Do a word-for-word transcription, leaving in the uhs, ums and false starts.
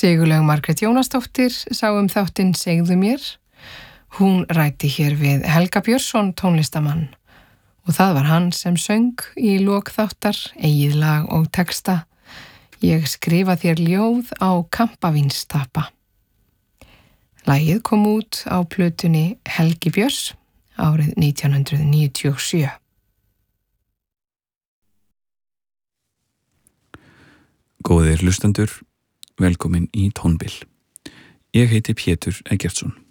Sigurlaug Margrét Jónasdóttir sá um þáttinn Segðu mér. Hún ræddi hér við Helga Björnsson tónlistamann og það var hann sem söng í lok þáttar, eigið lag og texta. Ég skrifa þér ljóð á kampavínstappa. Lagið kom út á plötunni Helgi Björns árið nítján hundruð níutíu og sjö. Góðir hlustendur, velkomin í Tónbil. Ég heiti Pétur Eggertsson.